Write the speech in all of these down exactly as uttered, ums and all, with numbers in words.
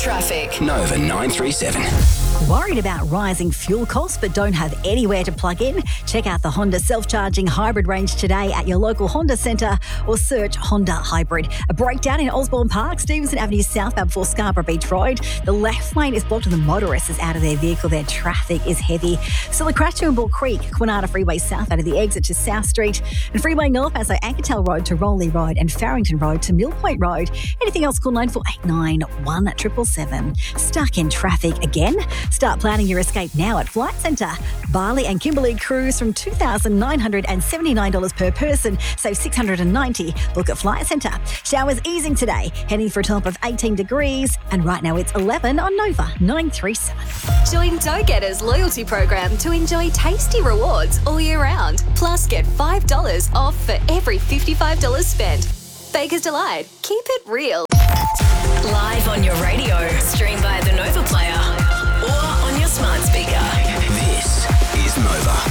traffic. Nova nine three seven. Worried about rising fuel costs but don't have anywhere to plug in? Check out the Honda self-charging hybrid range today at your local Honda centre or search Honda Hybrid. A breakdown in Osborne Park, Stevenson Avenue southbound before Scarborough Beach Road. The left lane is blocked and the motorist is out of their vehicle. Their traffic is heavy. Still a crash to Bull Creek, Quinata Freeway south out of the exit to South Street and Freeway north as Ankertel Road to Rowley Road and Farrington Road to Mill Point Road. Anything else, call nine four eight nine, one seven seven seven. Stuck in traffic again? Start planning your escape now at Flight Centre. Bali and Kimberley cruise from two thousand nine hundred seventy-nine dollars per person, save six hundred ninety dollars. Book at Flight Centre. Showers easing today, heading for a top of eighteen degrees, and right now it's eleven on Nova nine three seven. Join Dough Getters loyalty program to enjoy tasty rewards all year round. Plus, get five dollars off for every fifty-five dollars spent. Baker's Delight. Keep it real. Live on your radio. Stream via the Nova Player or on your smart speaker. This is Nova.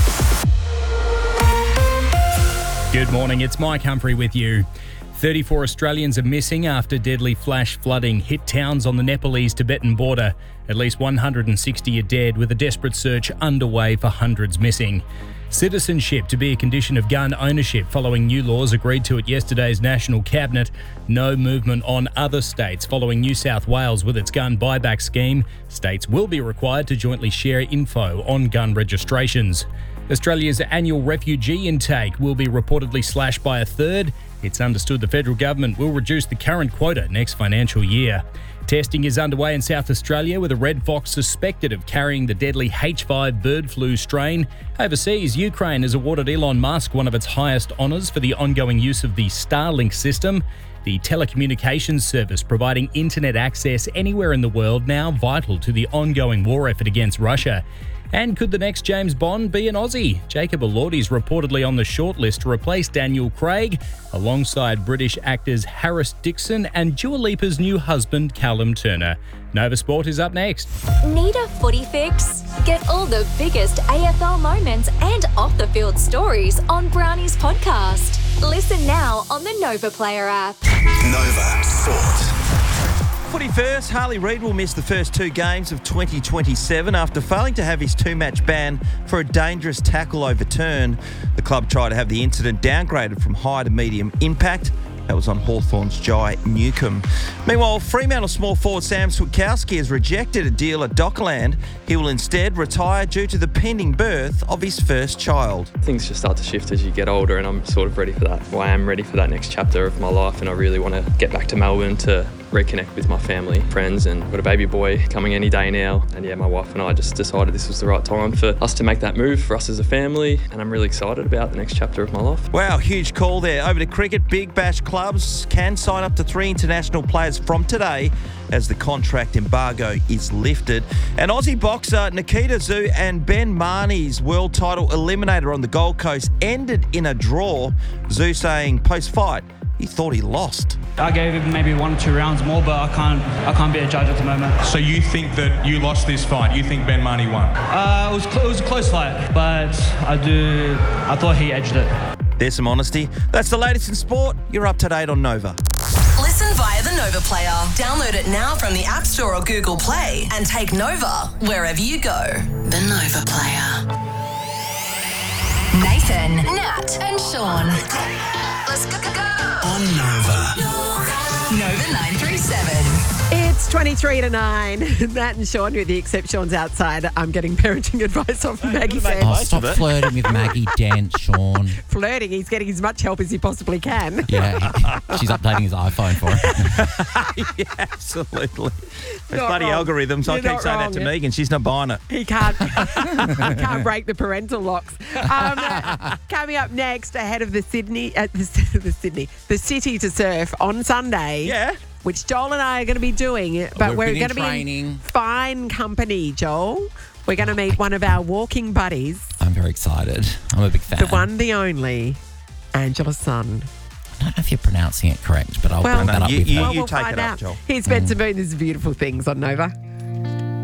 Good morning, it's Mike Humphrey with you. thirty-four Australians are missing after deadly flash flooding hit towns on the Nepalese-Tibetan border. At least one hundred sixty are dead, with a desperate search underway for hundreds missing. Citizenship to be a condition of gun ownership following new laws agreed to at yesterday's National Cabinet. No movement on other states following New South Wales with its gun buyback scheme. States will be required to jointly share info on gun registrations. Australia's annual refugee intake will be reportedly slashed by a third. It's understood the federal government will reduce the current quota next financial year. Testing is underway in South Australia with a red fox suspected of carrying the deadly H five bird flu strain. Overseas, Ukraine has awarded Elon Musk one of its highest honours for the ongoing use of the Starlink system, the telecommunications service providing internet access anywhere in the world, now vital to the ongoing war effort against Russia. And could the next James Bond be an Aussie? Jacob Elordi is reportedly on the shortlist to replace Daniel Craig, alongside British actors Harris Dixon and Dua Lipa's new husband, Callum Turner. Nova Sport is up next. Need a footy fix? Get all the biggest A F L moments and off-the-field stories on Brownie's podcast. Listen now on the Nova Player app. Nova Sport. Footy first, Harley Reid will miss the first two games of twenty twenty-seven after failing to have his two-match ban for a dangerous tackle overturned. The club tried to have the incident downgraded from high to medium impact. That was on Hawthorn's Jai Newcomb. Meanwhile, Fremantle small forward Sam Switkowski has rejected a deal at Dockland. He will instead retire due to the pending birth of his first child. Things just start to shift as you get older, and I'm sort of ready for that. Well, I am ready for that next chapter of my life, and I really want to get back to Melbourne to reconnect with my family, friends, and I've got a baby boy coming any day now. And yeah, my wife and I just decided this was the right time for us to make that move for us as a family, and I'm really excited about the next chapter of my life. Wow, huge call there. Over to cricket, Big Bash clubs can sign up to three international players from today as the contract embargo is lifted. And Aussie boxer Nikita Tszyu and Ben Marnie's world title eliminator on the Gold Coast ended in a draw. Tszyu saying post-fight he thought he lost. I gave him maybe one or two rounds more, but I can't I can't be a judge at the moment. So you think that you lost this fight? You think Ben Marnie won? Uh, it was cl- it was a close fight, but I do I thought he edged it. There's some honesty. That's the latest in sport. You're up to date on Nova. Listen via the Nova Player. Download it now from the App Store or Google Play and take Nova wherever you go. The Nova Player. Nathan, Nat, and Sean. Let's go, go, go. On Nova. Nova nine three seven. It's twenty-three to nine. Matt and Sean, with the except Sean's outside. I'm getting parenting advice off Maggie Sam. Oh, stop flirting with Maggie Dent, Sean. Flirting. He's getting as much help as he possibly can. Yeah, she's updating his iPhone for him. Yeah, absolutely. Those Not bloody wrong. algorithms. I You're keep not saying wrong. that to Megan. She's not buying it. He can't, he can't break the parental locks. Um, coming up next, ahead of the Sydney, uh, the, the Sydney, the City to Surf on Sunday. Yeah. Which Joel and I are going to be doing, but We've we're been going to in be in training. fine company, Joel. We're going to meet one of our walking buddies, I'm very excited. I'm a big fan. the one, the only, Angela Sun. I don't know if you're pronouncing it correct, but I'll Well, bring that no, up you- with you- her. Well, we'll take find it up, out. Joel. Here's Spencer Moon. This is Beautiful Things on Nova.